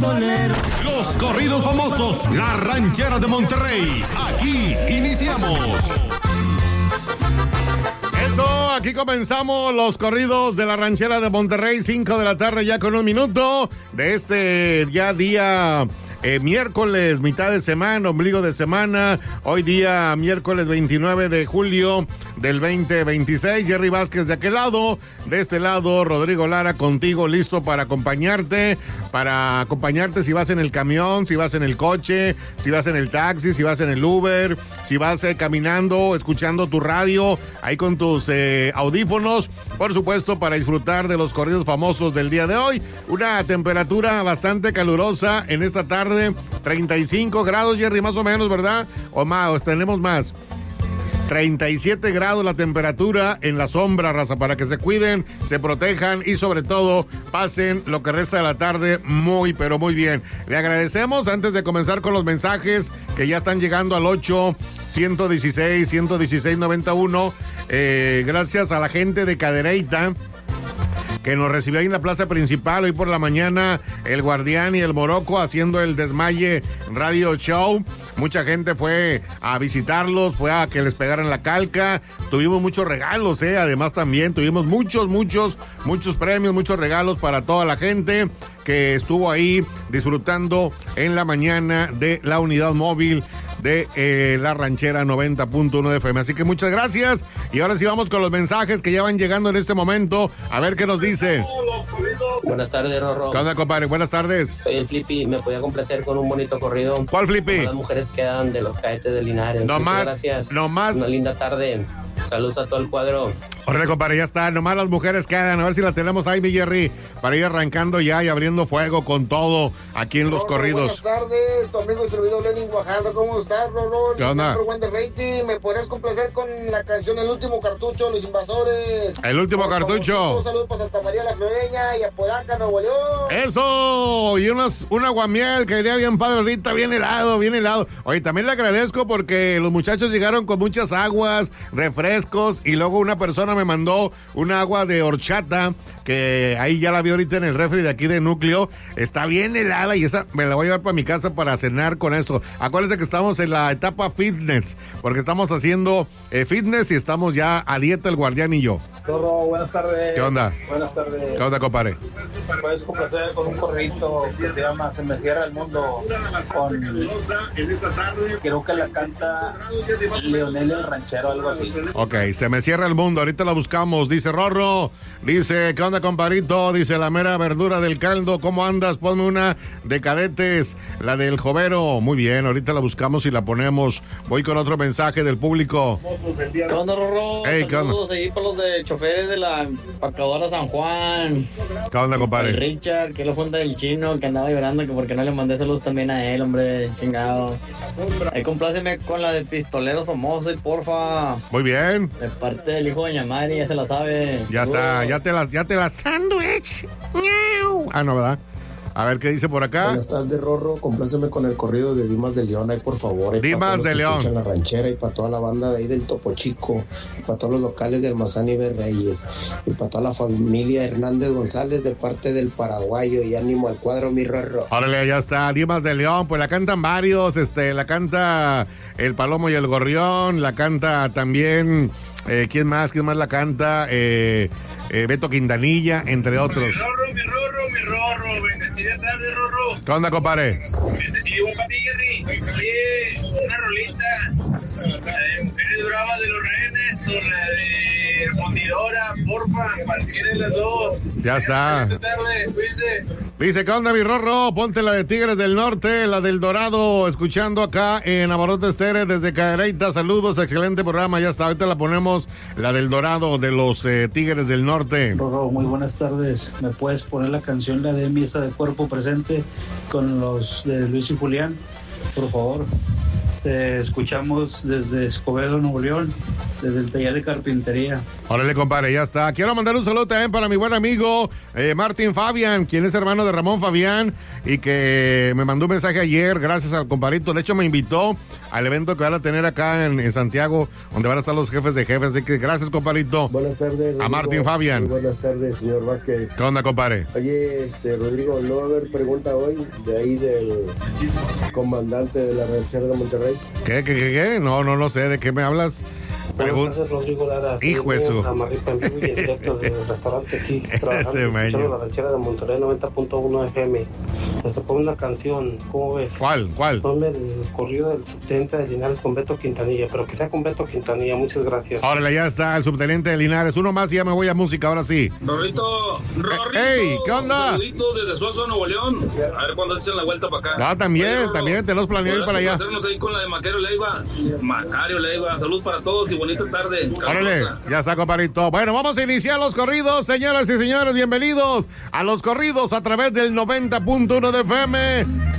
pistolero. Los corridos famosos, la ranchera de Monterrey. Aquí iniciamos. Eso, aquí comenzamos los corridos de la ranchera de Monterrey, 5 de la tarde ya con un minuto de este ya día miércoles, mitad de semana, ombligo de semana, hoy día miércoles 29 de julio del 2026, Jerry Vázquez de aquel lado, de este lado Rodrigo Lara contigo, listo para acompañarte si vas en el camión, si vas en el coche, si vas en el taxi, si vas en el Uber, si vas caminando, escuchando tu radio, ahí con tus audífonos, por supuesto para disfrutar de los corridos famosos del día de hoy, una temperatura bastante calurosa en esta tarde, 35 grados, Jerry, más o menos, ¿verdad? O más, tenemos más. 37 grados la temperatura en la sombra, raza, para que se cuiden, se protejan y sobre todo pasen lo que resta de la tarde muy, pero muy bien. Le agradecemos antes de comenzar con los mensajes que ya están llegando al 8-116-116-91. Gracias a la gente de Cadereyta que nos recibió ahí en la plaza principal hoy por la mañana, el Guardián y el Morocco haciendo el Desmaye Radio Show. Mucha gente fue a visitarlos, fue a que les pegaran la calca. Tuvimos muchos regalos, además también tuvimos muchos premios, muchos regalos para toda la gente que estuvo ahí disfrutando en la mañana de la unidad móvil de la ranchera 90.1 de FM. Así que muchas gracias. Y ahora sí vamos con los mensajes que ya van llegando en este momento. A ver qué nos dice. Buenas tardes, Rorro. ¿Qué onda, compadre? Buenas tardes. Soy el Flippy. ¿Me podía complacer con un bonito corrido? ¿Cuál Flippy? Las mujeres quedan de los cadetes de Linares. No más. Gracias. No más. Una linda tarde. Saludos a todo el cuadro. Órale, compadre, ya está. Nomás las mujeres quedan. A ver si la tenemos ahí, mi Jerry, para ir arrancando ya y abriendo fuego con todo aquí en los corridos. Buenas tardes, tu amigo y servidor Lenin Guajardo. ¿Cómo estás, Rorro? ¿Qué onda? ¿Me podrías complacer con la canción El Último Cartucho, Los Invasores? El Último Cartucho. Un saludo para Santa María la Floreña y a Podaca, Nuevo León. ¡Eso! Y un aguamiel que iría bien padre ahorita, bien helado, bien helado. Oye, también le agradezco porque los muchachos llegaron con muchas aguas, refrescos, y luego una persona me mandó un agua de horchata, que ahí ya la vi ahorita en el refri de aquí de Núcleo. Está bien helada y esa me la voy a llevar para mi casa para cenar con eso. Acuérdense que estamos en la etapa fitness, porque estamos haciendo fitness y estamos ya a dieta el Guardián y yo. Rorro, buenas tardes. ¿Qué onda? Buenas tardes. ¿Qué onda, compadre? Puedes complacer con un corrito que se llama Se me cierra el mundo, creo que la canta Leonel el Ranchero, algo así. Ok, Se me cierra el mundo, ahorita la buscamos, dice Rorro. Dice, ¿qué onda, compadrito? Dice, la mera verdura del caldo, ¿cómo andas? Ponme una de Cadetes, la del Jovero. Muy bien, ahorita la buscamos y la ponemos. Voy con otro mensaje del público. ¿Qué onda, Rorro? Hey, ¿qué onda? Saludos ahí para los de choferes de la empacadora San Juan. ¿Qué onda, compadre? El Richard, que es la fuente del chino, que andaba llorando que porque no le mandé saludos también a él, hombre, chingado. Ahí compláceme con la de Pistoleros Famosos, porfa. Muy bien. De parte del hijo de Doña Mari, ya se la sabe. Ya está, ya te las sándwich. Ah, no, ¿verdad? A ver qué dice por acá. Buenas tardes, Rorro. Compláceme con el corrido de Dimas de León, ahí por favor. Dimas de León. En la ranchera y para toda la banda de ahí del Topo Chico, y para todos los locales del Mazán y Reyes, y para toda la familia Hernández González de parte del paraguayo. Y ánimo al cuadro, mi Rorro. Órale, ya está. Dimas de León, pues la cantan varios. La canta el Palomo y el Gorrión, la canta también. ¿Quién más la canta? Beto Quintanilla, entre otros. Mi Rorro, bendecida tarde, Rorro. ¿Qué onda, compadre? Bendecido para ti, Jerry. Oye, una rolita, la de Mujeres Bravas de los Rehenes o la de Fundidora, porfa, cualquiera de las dos. Ya está. Dice, ¿qué onda, mi Rorro? Ponte la de Tigres del Norte, la del Dorado, escuchando acá en Abarrotes Estéreo desde Cadereyta. Saludos, excelente programa, ya está. Ahorita la ponemos, la del Dorado de los Tigres del Norte. Rorro, muy buenas tardes. ¿Me puedes poner la canción, la de Misa de Cuerpo Presente, con los de Luis y Julián, por favor? Te escuchamos desde Escobedo, Nuevo León. desde el taller de carpintería. Órale, compadre, ya está. Quiero mandar un saludo también para mi buen amigo Martín Fabián, quien es hermano de Ramón Fabián y que me mandó un mensaje ayer, gracias al compadrito. De hecho, me invitó al evento que van a tener acá en Santiago, donde van a estar los jefes de jefes. Así que gracias, compadrito. Buenas tardes, Rodrigo. A Martín Fabián. Buenas tardes, señor Vázquez. ¿Qué onda, compadre? Oye, Rodrigo, ¿no va a haber pregunta hoy de ahí del comandante de la ranchera de Monterrey? ¿Qué? No lo sé. ¿De qué me hablas? Buenas tardes, Rodrigo Lara. Hijo de su. Amarripa en vivo y en directo del restaurante aquí, trabajando, escuchando la ranchera de Monterrey 90.1 FM. Les pongo una canción, ¿cómo ves? ¿Cuál? Ponme el corrido del subteniente de Linares con Beto Quintanilla, pero que sea con Beto Quintanilla, muchas gracias. Órale, ya está, el subteniente de Linares. Uno más y ya me voy a música, ahora sí. Rorrito, ¡Ey! ¿Qué onda? Saludito desde Suazo, Nuevo León. A ver cuándo echan la vuelta para acá. Ah, también tenemos planeado ir para allá. Hacernos ahí con la de Macario Leiva. Salud para todos y bonita tarde. Órale, ya está, compadrito. Bueno, vamos a iniciar los corridos, señoras y señores. Bienvenidos a los corridos a través del 90.1 de FM.